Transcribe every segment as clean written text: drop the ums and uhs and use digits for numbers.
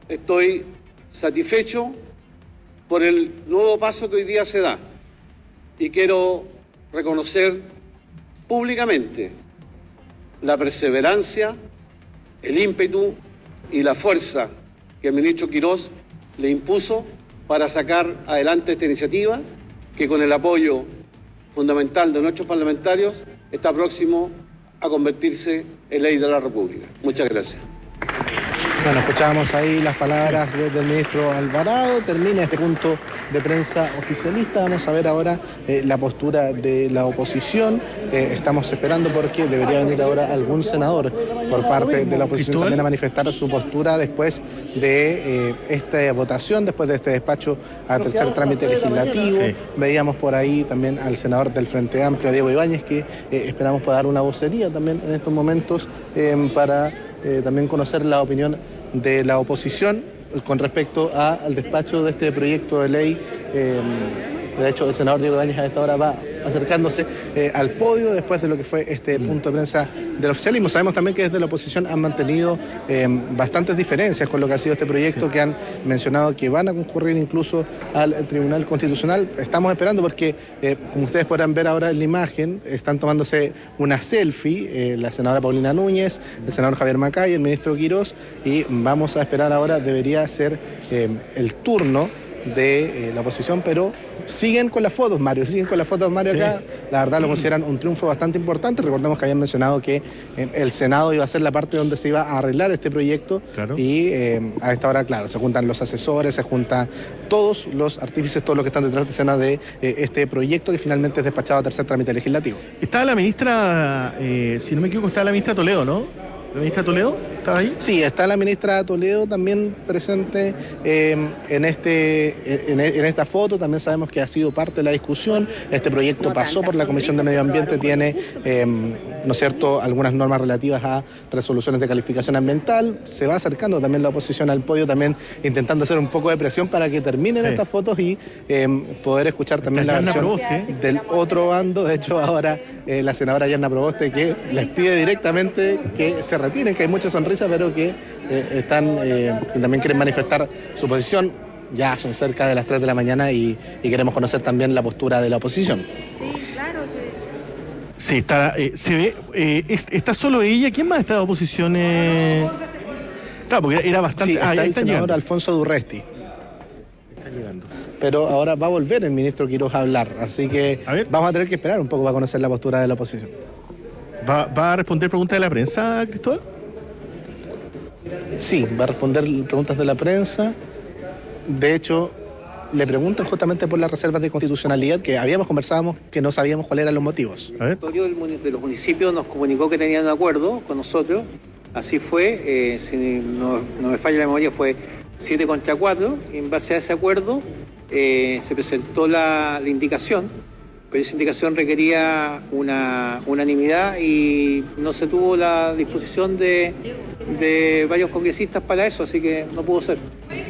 estoy satisfecho por el nuevo paso que hoy día se da y quiero reconocer públicamente la perseverancia, el ímpetu y la fuerza que el ministro Quirós le impuso para sacar adelante esta iniciativa que con el apoyo fundamental de nuestros parlamentarios está próximo a convertirse en ley de la República. Muchas gracias. Bueno, escuchábamos ahí las palabras del ministro Alvarado. Termina este punto de prensa oficialista. Vamos a ver ahora la postura de la oposición. Estamos esperando porque debería venir ahora algún senador por parte de la oposición también a manifestar su postura después de esta votación, después de este despacho a tercer trámite legislativo. Sí. Veíamos por ahí también al senador del Frente Amplio, Diego Ibáñez, que esperamos pueda dar una vocería también en estos momentos para también conocer la opinión de la oposición con respecto al despacho de este proyecto de ley. De hecho, el senador Diego Ibáñez a esta hora va acercándose al podio después de lo que fue este punto de prensa del oficialismo. Sabemos también que desde la oposición han mantenido bastantes diferencias con lo que ha sido este proyecto, que han mencionado que van a concurrir incluso al Tribunal Constitucional. Estamos esperando porque, como ustedes podrán ver ahora en la imagen, están tomándose una selfie, la senadora Paulina Núñez, el senador Javier Macay, el ministro Quirós, y vamos a esperar ahora, debería ser el turno de la oposición, pero siguen con las fotos, Mario, sí. Acá. La verdad lo consideran un triunfo bastante importante. Recordemos que habían mencionado que el Senado iba a ser la parte donde se iba a arreglar este proyecto. Claro. Y a esta hora, claro, se juntan los asesores, se juntan todos los artífices, todos los que están detrás de escena de este proyecto que finalmente es despachado a tercer trámite legislativo. Está la ministra, si no me equivoco, está la ministra Toledo, ¿no? ¿La ministra Toledo está ahí? Sí, está la ministra Toledo también presente en esta foto. También sabemos que ha sido parte de la discusión. Este proyecto pasó por la Comisión de Medio Ambiente, tiene, ¿no es cierto?, algunas normas relativas a resoluciones de calificación ambiental. Se va acercando también la oposición al podio, también intentando hacer un poco de presión para que terminen estas fotos y poder escuchar también la versión del otro bando. De hecho, ahora la senadora Yarna Proboste, que les pide directamente que se retiren, que hay mucha sonrisa, pero que están, que también quieren manifestar su posición. Ya son cerca de las 3 de la mañana y queremos conocer también la postura de la oposición. Sí, claro. Sí, está, se ve, está solo ella. ¿Quién más está de oposición? Claro, porque era bastante... Sí, está el senador Alfonso Durresti. Está llegando. Pero ahora va a volver el ministro Quirós a hablar, así que vamos a tener que esperar un poco para conocer la postura de la oposición. ¿Va a responder preguntas de la prensa, Cristóbal? Sí, va a responder preguntas de la prensa. De hecho, le preguntan justamente por las reservas de constitucionalidad que conversábamos que no sabíamos cuáles eran los motivos. El directorio de los municipios nos comunicó que tenían un acuerdo con nosotros. Así fue, si no me falla la memoria, fue 7-4. Y en base a ese acuerdo se presentó la indicación, pero esa indicación requería una unanimidad y no se tuvo la disposición de varios congresistas para eso, así que no pudo ser.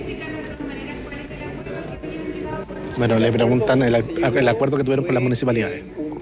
Bueno, le preguntan el acuerdo que tuvieron con las municipalidades.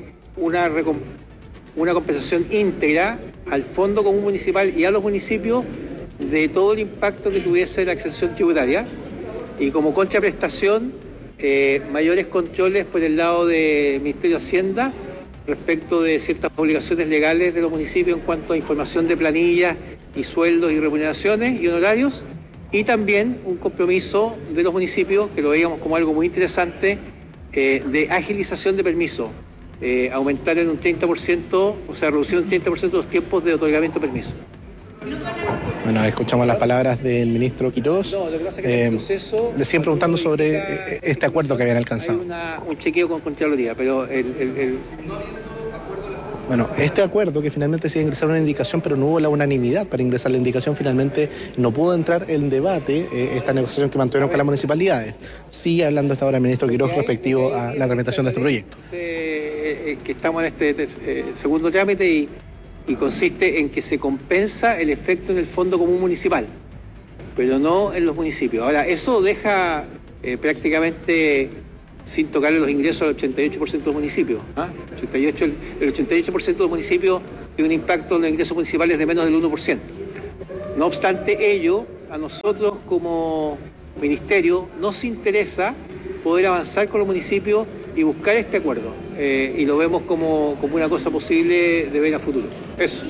Una compensación íntegra al Fondo Común Municipal y a los municipios de todo el impacto que tuviese la exención tributaria y como contraprestación mayores controles por el lado del Ministerio de Hacienda respecto de ciertas obligaciones legales de los municipios en cuanto a información de planillas y sueldos y remuneraciones y honorarios, y también un compromiso de los municipios, que lo veíamos como algo muy interesante, de agilización de permisos, aumentar en un 30%, o sea, reducir un 30% los tiempos de otorgamiento de permisos. Bueno, escuchamos las palabras del ministro Quirós. No, lo que pasa es que en el proceso... Le siguen preguntando sobre este acuerdo que habían alcanzado. Hay un chequeo con Contraloría, pero Bueno, este acuerdo que finalmente se iba a ingresar una indicación, pero no hubo la unanimidad para ingresar la indicación, finalmente no pudo entrar en debate esta negociación que mantuvieron con las municipalidades. Sigue hablando hasta ahora el ministro Quirós respectivo a la tramitación de este proyecto. Que estamos en este segundo trámite y consiste en que se compensa el efecto en el Fondo Común Municipal, pero no en los municipios. Ahora, eso deja prácticamente sin tocarle los ingresos al 88% de los municipios. El 88% de los municipios tiene un impacto en los ingresos municipales de menos del 1%. No obstante ello, a nosotros como ministerio nos interesa poder avanzar con los municipios y buscar este acuerdo. Y lo vemos como una cosa posible de ver a futuro. Eso.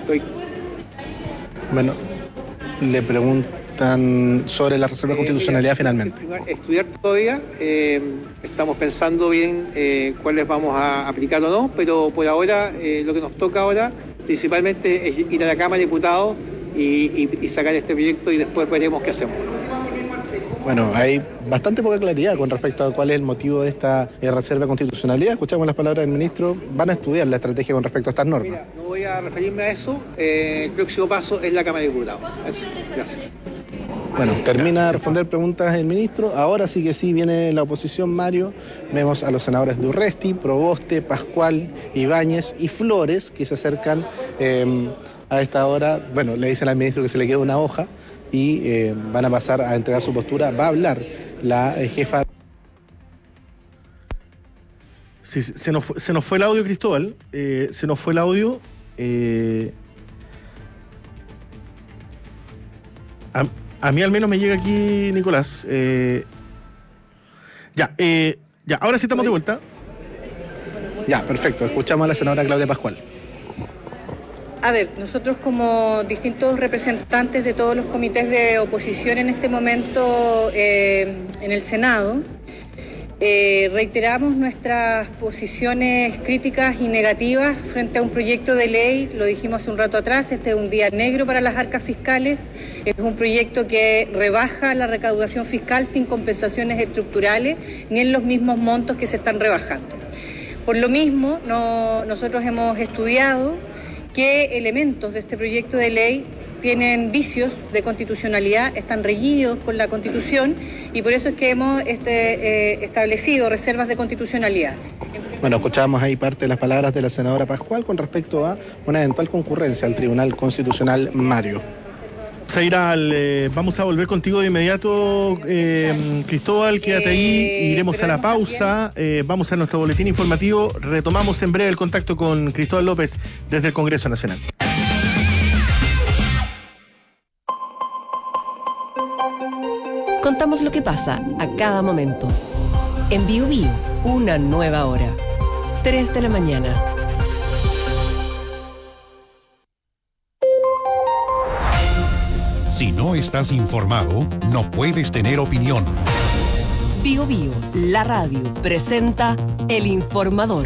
Bueno, le preguntan sobre la reserva de constitucionalidad finalmente. Estudiar todavía, estamos pensando bien cuáles vamos a aplicar o no, pero por ahora lo que nos toca ahora principalmente es ir a la Cámara de Diputados y sacar este proyecto y después veremos qué hacemos. Bueno, hay bastante poca claridad con respecto a cuál es el motivo de esta reserva de constitucionalidad. Escuchamos las palabras del ministro. Van a estudiar la estrategia con respecto a estas normas. Mira, no voy a referirme a eso. El próximo paso es la Cámara de Diputados. Eso, gracias. Bueno, termina de responder preguntas el ministro. Ahora sí que sí viene la oposición, Mario. Vemos a los senadores de Urresti, Proboste, Pascual, Ibáñez y Flores que se acercan a esta hora. Bueno, le dicen al ministro que se le queda una hoja y van a pasar a entregar su postura. Va a hablar la jefa. Sí, se nos fue el audio, Cristóbal. Se nos fue el audio. A mí al menos me llega aquí, Nicolás. Ya, ahora sí estamos de vuelta. Ya, perfecto. Escuchamos a la senadora Claudia Pascual. A ver, nosotros como distintos representantes de todos los comités de oposición en este momento en el Senado, reiteramos nuestras posiciones críticas y negativas frente a un proyecto de ley. Lo dijimos hace un rato atrás, este es un día negro para las arcas fiscales, es un proyecto que rebaja la recaudación fiscal sin compensaciones estructurales ni en los mismos montos que se están rebajando. Por lo mismo, nosotros hemos estudiado qué elementos de este proyecto de ley tienen vicios de constitucionalidad, están reñidos con la Constitución y por eso es que hemos establecido reservas de constitucionalidad. Bueno, escuchábamos ahí parte de las palabras de la senadora Pascual con respecto a una eventual concurrencia al Tribunal Constitucional, Mario. Vamos a volver contigo de inmediato, Cristóbal, quédate ahí, iremos a la pausa, vamos a nuestro boletín informativo, retomamos en breve el contacto con Cristóbal López desde el Congreso Nacional. Contamos lo que pasa a cada momento. En Bio Bio, una nueva hora. 3 de la mañana. Si no estás informado, no puedes tener opinión. Bio Bio, la radio, presenta El Informador.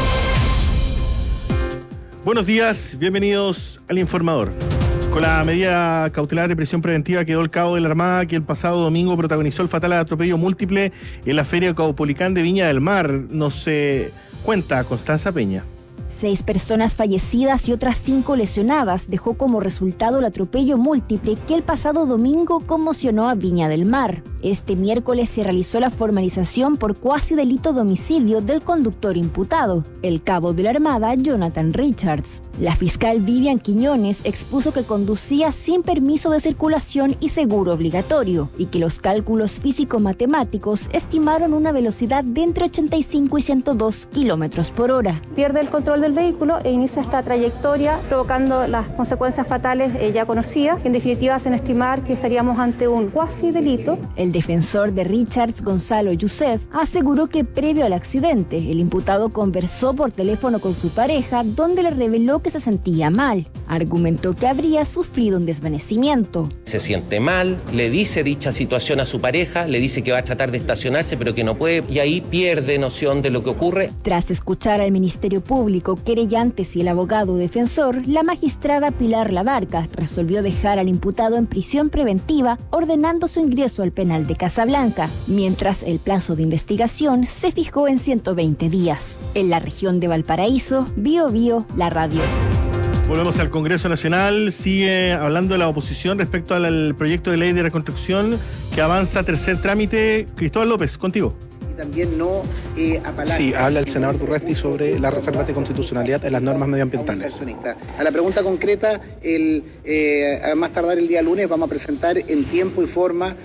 Buenos días, bienvenidos al Informador. Con la medida cautelar de prisión preventiva quedó el cabo de la Armada que el pasado domingo protagonizó el fatal atropello múltiple en la Feria Caupolicán de Viña del Mar. Nos cuenta Constanza Peña. 6 personas fallecidas y otras 5 lesionadas dejó como resultado el atropello múltiple que el pasado domingo conmocionó a Viña del Mar. Este miércoles se realizó la formalización por cuasi delito de homicidio del conductor imputado, el cabo de la Armada Jonathan Richards. La fiscal Vivian Quiñones expuso que conducía sin permiso de circulación y seguro obligatorio y que los cálculos físico-matemáticos estimaron una velocidad de entre 85 y 102 kilómetros por hora. Pierde el control del vehículo e inicia esta trayectoria provocando las consecuencias fatales ya conocidas. En definitiva, hacen estimar que estaríamos ante un cuasi delito. El defensor de Richards, Gonzalo Youssef, aseguró que previo al accidente, el imputado conversó por teléfono con su pareja donde le reveló que se sentía mal. Argumentó que habría sufrido un desvanecimiento. Se siente mal, le dice dicha situación a su pareja, le dice que va a tratar de estacionarse pero que no puede y ahí pierde noción de lo que ocurre. Tras escuchar al Ministerio Público, querellantes y el abogado defensor, la magistrada Pilar Labarca resolvió dejar al imputado en prisión preventiva ordenando su ingreso al penal de Casablanca, mientras el plazo de investigación se fijó en 120 días. En la región de Valparaíso, Bio Bio, la radio. Volvemos al Congreso Nacional, sigue hablando la oposición respecto al proyecto de ley de reconstrucción que avanza a tercer trámite. Cristóbal López, contigo. También no apalanca. Sí, habla el senador Urresti sobre las reservas de constitucionalidad en las normas medioambientales. A la pregunta concreta, a más tardar el día lunes vamos a presentar en tiempo y forma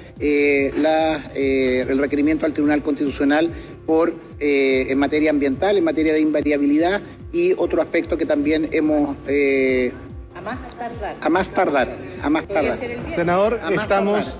el requerimiento al Tribunal Constitucional en materia ambiental, en materia de invariabilidad y otro aspecto que también hemos... A más tardar A más tardar. Senador, A más estamos